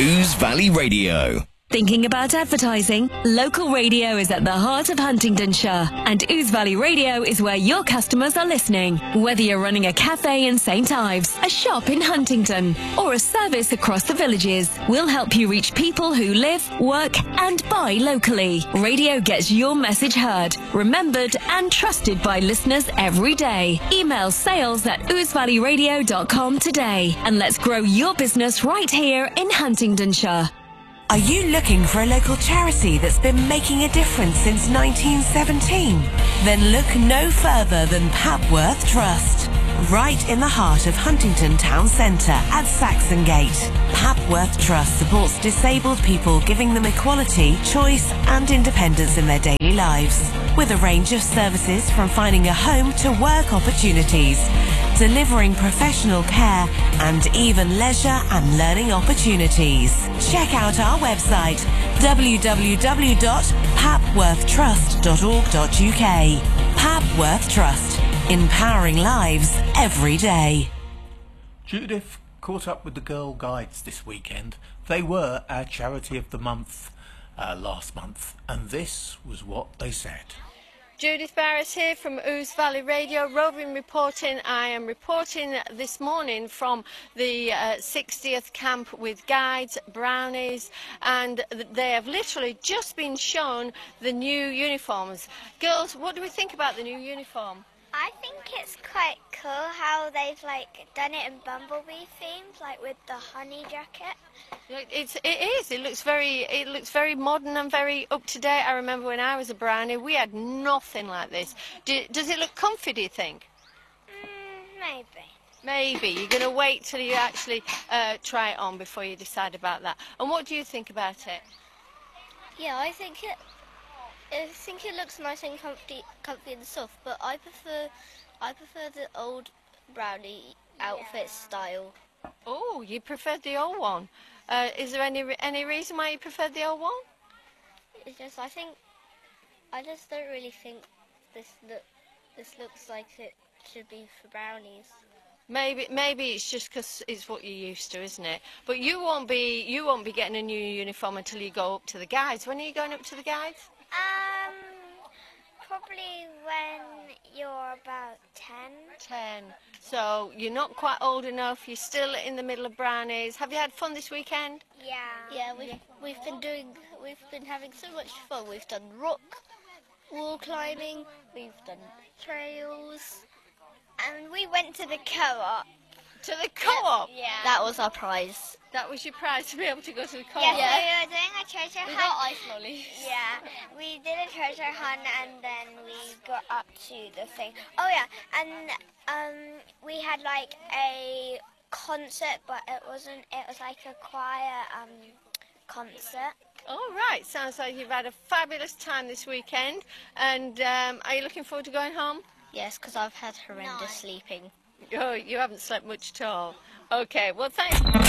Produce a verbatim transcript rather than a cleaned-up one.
Ouse Valley Radio. Thinking about advertising? Local radio is at the heart of Huntingdonshire, and Ouse Valley Radio is where your customers are listening. Whether you're running a cafe in Saint Ives, a shop in Huntingdon, or a service across the villages, we'll help you reach people who live, work and buy locally. Radio gets your message heard, remembered and trusted by listeners every day. Email sales at ouse valley radio dot com today, and let's grow your business right here in Huntingdonshire. Are you looking for a local charity that's been making a difference since nineteen seventeen? Then look no further than Papworth Trust. Right in the heart of Huntingdon Town Centre at Saxon Gate, Papworth Trust supports disabled people, giving them equality, choice and independence in their daily lives. With a range of services from finding a home to work opportunities, delivering professional care and even leisure and learning opportunities. Check out our website w w w dot papworth trust dot org dot u k. Papworth Trust, empowering lives every day. Judith caught up with the Girl Guides this weekend. They were our charity of the month uh, last month, and this was what they said. Judith Barrett here from Ouse Valley Radio, roving reporting. I am reporting this morning from the uh, sixtieth camp with guides, brownies, and they have literally just been shown the new uniforms. Girls, what do we think about the new uniform? I think it's quite cool how they've like done it in Bumblebee themes, like with the honey jacket. It's it is. It looks very it looks very modern and very up to date. I remember when I was a brownie, we had nothing like this. Do, does it look comfy? Do you think? Mm, maybe. Maybe you're going to wait till you actually uh, try it on before you decide about that. And what do you think about it? Yeah, I think it. I think it looks nice and comfy, comfy and soft. But I prefer, I prefer the old brownie outfit style. Oh, you preferred the old one. Uh, is there any any reason why you preferred the old one? It's just I think, I just don't really think this look, this looks like it should be for brownies. Maybe maybe it's just because it's what you're used to, isn't it? But you won't be you won't be getting a new uniform until you go up to the guides. When are you going up to the guides? Um, probably when you're about ten. Ten. So you're not quite old enough. You're still in the middle of brownies. Have you had fun this weekend? Yeah. Yeah, we've we've been doing we've been having so much fun. We've done rock wall climbing. We've done trails. And we went to the co-op. To the co-op? Yeah. That was our prize. That was your prize, to be able to go to the co-op? Yes, Yeah. we were doing a treasure We hunt. got ice lollies. Yeah, we did a treasure hunt and then we got up to the thing. Oh yeah, and um, we had like a concert, but it wasn't, it was like a choir um, concert. All right, sounds like you've had a fabulous time this weekend. And um, are you looking forward to going home? Yes, because I've had horrendous No. sleeping. Oh, you haven't slept much at all. Okay, well, thanks.